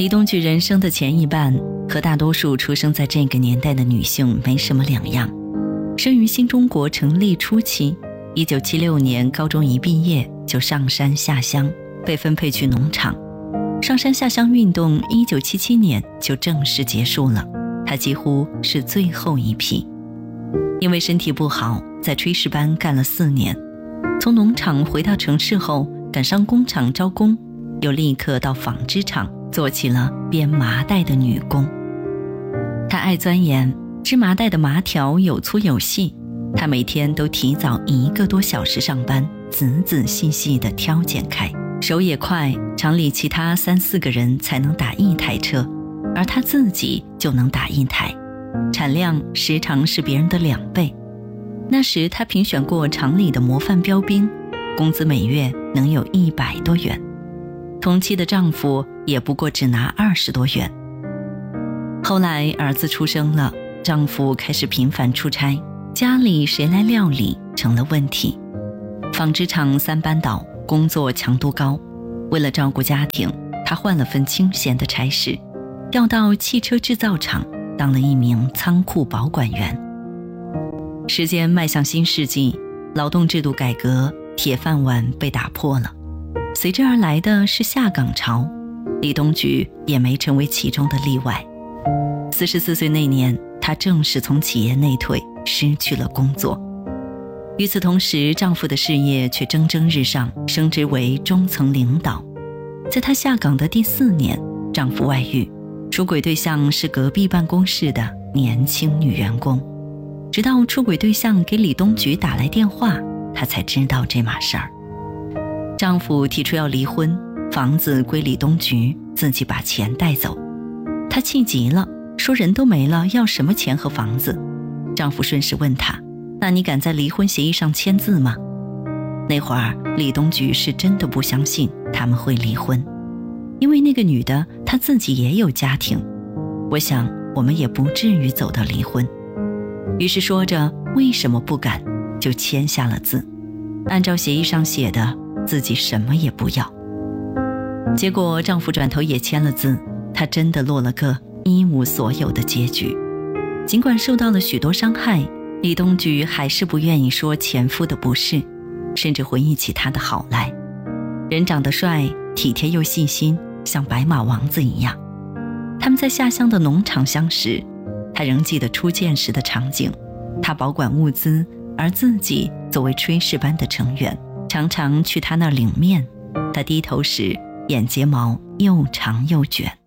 李东菊人生的前一半和大多数出生在这个年代的女性没什么两样。生于新中国成立初期，1976年高中一毕业就上山下乡，被分配去农场。上山下乡运动1977年就正式结束了，她几乎是最后一批。因为身体不好，在炊事班干了4年，从农场回到城市后，赶上工厂招工，又立刻到纺织厂做起了编麻袋的女工。她爱钻研，织麻袋的麻条有粗有细，她每天都提早1个多小时上班，仔仔细细地挑拣开，手也快，厂里其他3、4个人才能打1台车，而她自己就能打1台，产量时常是别人的2倍。那时她评选过厂里的模范标兵，工资每月能有100多元，同期的丈夫也不过只拿20多元。后来儿子出生了，丈夫开始频繁出差，家里谁来料理成了问题。纺织厂3班倒，工作强度高，为了照顾家庭，她换了份清闲的差事，调到汽车制造厂当了一名仓库保管员。时间迈向新世纪，劳动制度改革，铁饭碗被打破了，随之而来的是下岗潮，李东菊也没成为其中的例外。44岁那年，她正式从企业内退，失去了工作。与此同时，丈夫的事业却蒸蒸日上，升职为中层领导。在她下岗的第4年，丈夫外遇，出轨对象是隔壁办公室的年轻女员工。直到出轨对象给李东菊打来电话，她才知道这码事儿。丈夫提出要离婚，房子归李东菊，自己把钱带走。她气急了，说人都没了，要什么钱和房子？丈夫顺势问她，那你敢在离婚协议上签字吗？那会儿李东菊是真的不相信他们会离婚，因为那个女的她自己也有家庭，我想我们也不至于走到离婚。于是说着为什么不敢，就签下了字，按照协议上写的，自己什么也不要。结果丈夫转头也签了字，她真的落了个一无所有的结局。尽管受到了许多伤害，李东菊还是不愿意说前夫的不是，甚至回忆起他的好来。人长得帅，体贴又细心，像白马王子一样。他们在下乡的农场相识，他仍记得初见时的场景，他保管物资，而自己作为炊事班的成员，常常去他那儿领面。他低头时，眼睫毛又长又卷。